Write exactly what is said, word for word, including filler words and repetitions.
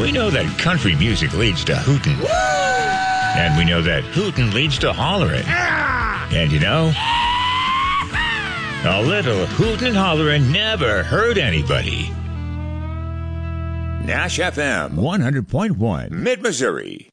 We know that country music leads to hootin'. And we know that hootin' leads to hollerin'. And you know, a little hootin' and hollerin' never hurt anybody. Nash F M one hundred point one, Mid-Missouri.